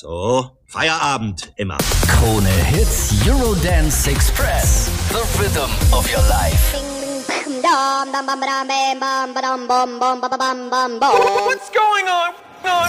So, Feierabend immer. Krone Hits Eurodance Express. The rhythm of your life. What's going on?